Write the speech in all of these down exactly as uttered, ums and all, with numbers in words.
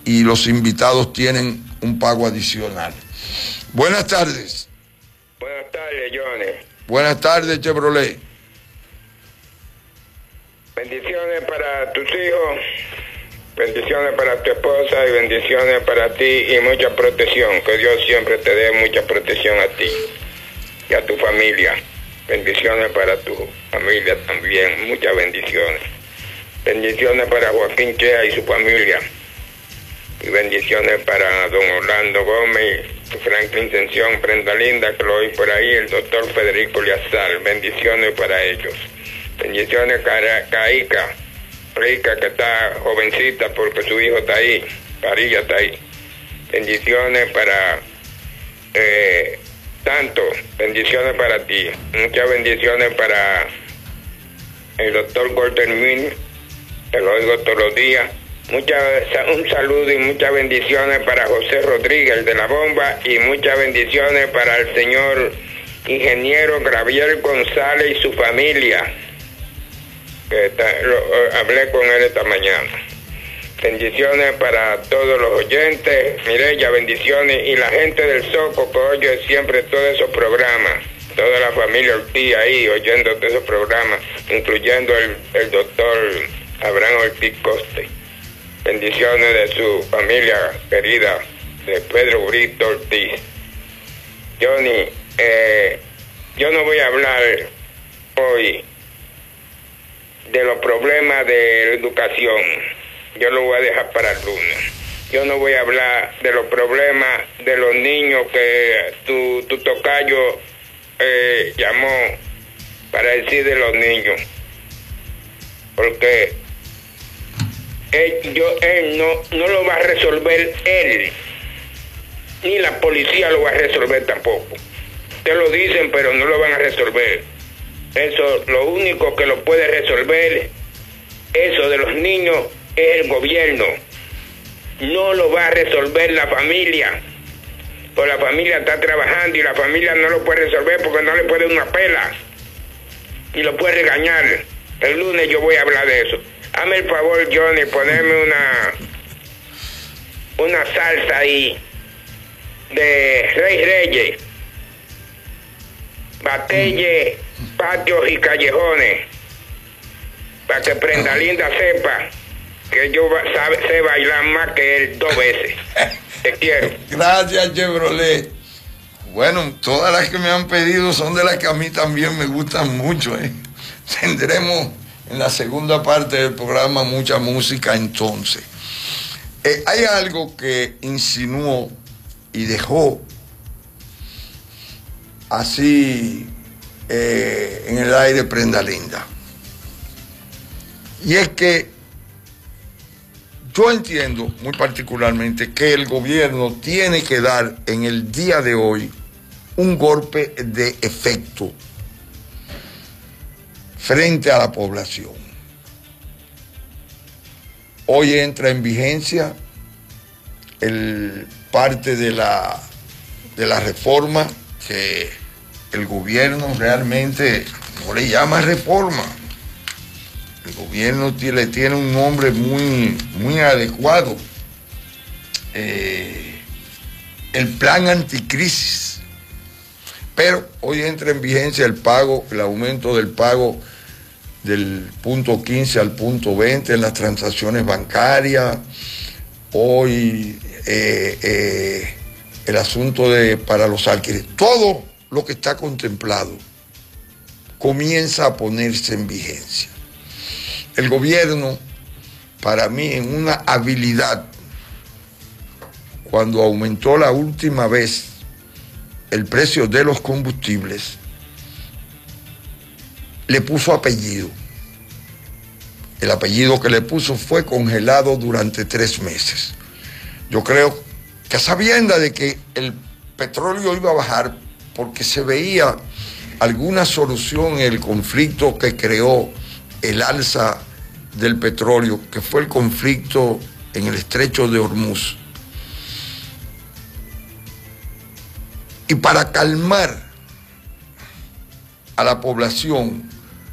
y los invitados tienen un pago adicional. Buenas tardes. Buenas tardes, Johnny. Buenas tardes, Chevrolet. Bendiciones para tus hijos, bendiciones para tu esposa y bendiciones para ti y mucha protección. Que Dios siempre te dé mucha protección a ti y a tu familia. Bendiciones para tu familia también, muchas bendiciones. Bendiciones para Joaquín Chea y su familia. Y bendiciones para don Orlando Gómez, Franklin Tensión, Prenda Linda, que lo oí por ahí, el doctor Federico Liazar. Bendiciones para ellos. Bendiciones para Caica, Rica, que está jovencita porque su hijo está ahí, Parilla está ahí. Bendiciones para eh, tanto, bendiciones para ti. Muchas bendiciones para el doctor Golden Mill, que lo oigo todos los días. Mucha, un saludo y muchas bendiciones para José Rodríguez, el de la bomba, y muchas bendiciones para el señor ingeniero Gabriel González y su familia. Que está, lo, hablé con él esta mañana. Bendiciones para todos los oyentes, Mireya, bendiciones, y la gente del Soco que oye siempre todos esos programas, toda la familia Ortiz ahí oyendo todos esos programas, incluyendo el, el doctor Abraham Ortiz Coste. Bendiciones de su familia querida, de Pedro Brito Ortiz. Johnny, eh, yo no voy a hablar hoy de los problemas de educación. Yo lo voy a dejar para el lunes. Yo no voy a hablar de los problemas de los niños que tu, tu tocayo eh, llamó para decir de los niños. Porque él, yo, él no, no lo va a resolver él, ni la policía lo va a resolver tampoco. Te lo dicen, pero no lo van a resolver. Eso, lo único que lo puede resolver, eso de los niños, es el gobierno. No lo va a resolver la familia. Pues la familia está trabajando y la familia no lo puede resolver porque no le puede dar una pela. Y lo puede regañar. El lunes yo voy a hablar de eso. Hazme el favor, Johnny, ponerme una una salsa ahí de Rey Reyes, Batelle, patios y callejones, para que Prenda Linda sepa que yo sabe, sé bailar más que él dos veces. Te quiero. Gracias, Chevrolet. Bueno, todas las que me han pedido son de las que a mí también me gustan mucho, ¿eh? Tendremos en la segunda parte del programa mucha música entonces. Eh, hay algo que insinuó y dejó así eh, en el aire Prenda Linda. Y es que yo entiendo muy particularmente que el gobierno tiene que dar en el día de hoy un golpe de efecto frente a la población. Hoy entra en vigencia el parte de la, de la reforma que el gobierno realmente no le llama reforma. El gobierno le tiene un nombre muy, muy adecuado. Eh, el plan anticrisis. Pero hoy entra en vigencia el pago, el aumento del pago del punto quince al punto veinte en las transacciones bancarias. Hoy eh, eh, el asunto de para los alquileres. Todo lo que está contemplado comienza a ponerse en vigencia. El gobierno, para mí, en una habilidad, cuando aumentó la última vez el precio de los combustibles, le puso apellido. El apellido que le puso fue congelado durante tres meses. Yo creo que a sabienda de que el petróleo iba a bajar porque se veía alguna solución en el conflicto que creó el alza del petróleo, que fue el conflicto en el estrecho de Hormuz. Y para calmar a la población,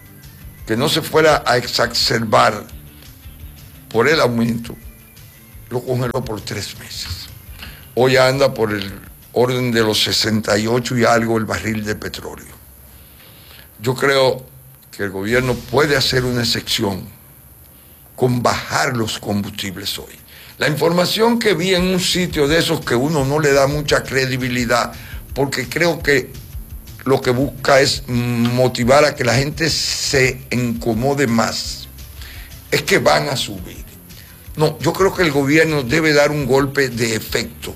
que no se fuera a exacerbar por el aumento, lo congeló por tres meses. Hoy anda por el orden de los sesenta y ocho y algo el barril de petróleo. Yo creo que el gobierno puede hacer una excepción con bajar los combustibles hoy. La información que vi en un sitio de esos que uno no le da mucha credibilidad, porque creo que lo que busca es motivar a que la gente se incomode más, es que van a subir. No, yo creo que el gobierno debe dar un golpe de efecto,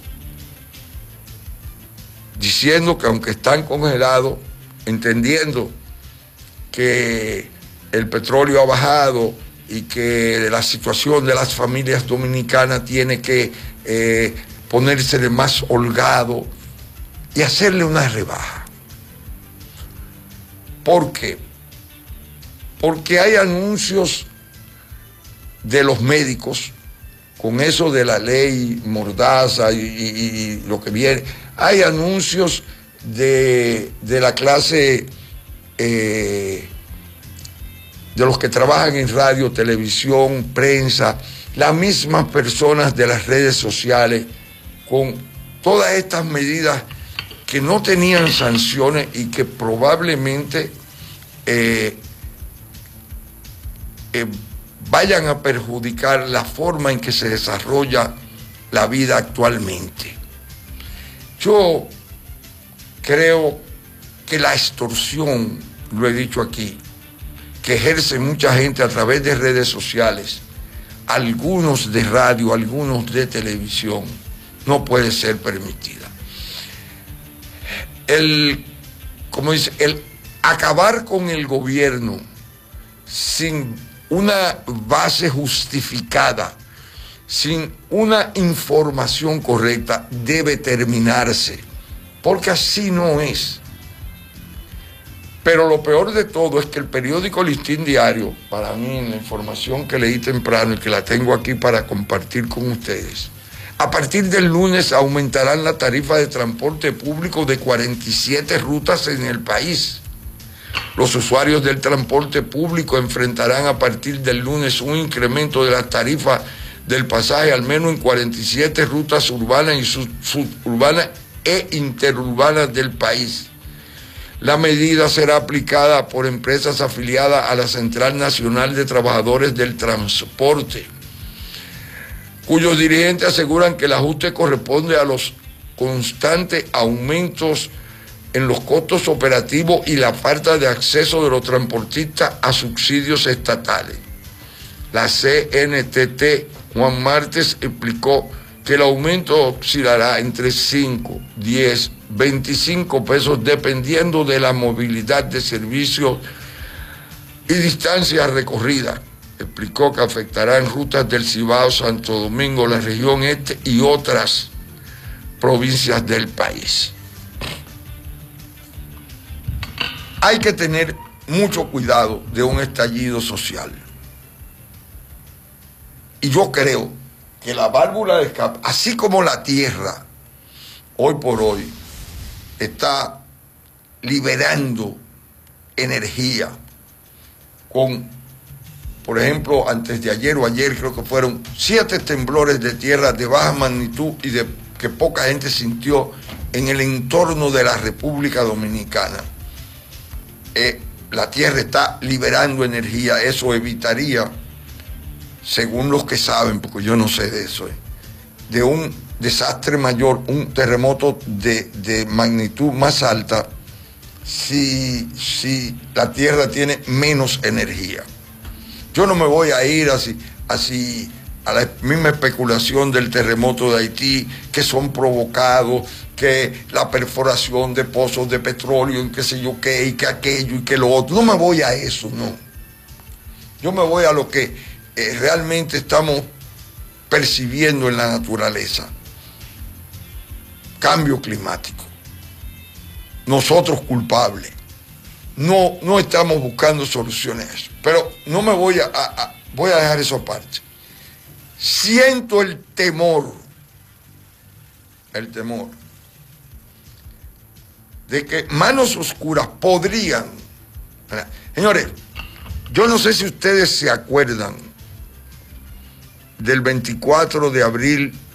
diciendo que aunque están congelados, entendiendo que el petróleo ha bajado y que la situación de las familias dominicanas tiene que eh, ponerse de más holgado y hacerle una rebaja. ¿Por qué? Porque hay anuncios de los médicos, con eso de la ley Mordaza y, y, y lo que viene, hay anuncios de, de la clase eh, de los que trabajan en radio, televisión, prensa, las mismas personas de las redes sociales, con todas estas medidas que no tenían sanciones y que probablemente eh, eh, vayan a perjudicar la forma en que se desarrolla la vida actualmente. Yo creo que la extorsión, lo he dicho aquí, que ejerce mucha gente a través de redes sociales, algunos de radio, algunos de televisión, no puede ser permitida. El, como dice, el acabar con el gobierno sin una base justificada, sin una información correcta, debe terminarse, porque así no es. Pero lo peor de todo es que el periódico Listín Diario, para mí, en la información que leí temprano y que la tengo aquí para compartir con ustedes, a partir del lunes aumentarán la tarifa de transporte público de cuarenta y siete rutas en el país. Los usuarios del transporte público enfrentarán a partir del lunes un incremento de las tarifas del pasaje, al menos en cuarenta y siete rutas urbanas y suburbanas e interurbanas del país. La medida será aplicada por empresas afiliadas a la Central Nacional de Trabajadores del Transporte, cuyos dirigentes aseguran que el ajuste corresponde a los constantes aumentos en los costos operativos y la falta de acceso de los transportistas a subsidios estatales. La C N T T, Juan Martes, explicó que el aumento oscilará entre cinco, diez, veinticinco pesos dependiendo de la movilidad de servicios y distancias recorridas. Explicó que afectará en rutas del Cibao, Santo Domingo, la región este y otras provincias del país. Hay que tener mucho cuidado de un estallido social. Y yo creo que la válvula de escape, así como la Tierra, hoy por hoy, está liberando energía con, por ejemplo, antes de ayer o ayer creo que fueron siete temblores de tierra de baja magnitud y de que poca gente sintió en el entorno de la República Dominicana. Eh, la Tierra está liberando energía, eso evitaría, según los que saben, porque yo no sé de eso, eh, de un desastre mayor, un terremoto de, de magnitud más alta, si, si la Tierra tiene menos energía. Yo no me voy a ir así, así a la misma especulación del terremoto de Haití, que son provocados, que la perforación de pozos de petróleo, y qué sé yo qué, y que aquello, y que lo otro. No me voy a eso, no. Yo me voy a lo que eh, realmente estamos percibiendo en la naturaleza. Cambio climático. Nosotros culpables. No, no estamos buscando soluciones a eso. Pero no me voy a, a, a voy a dejar eso aparte. Siento el temor, el temor de que manos oscuras podrían... Señores, yo no sé si ustedes se acuerdan del veinticuatro de abril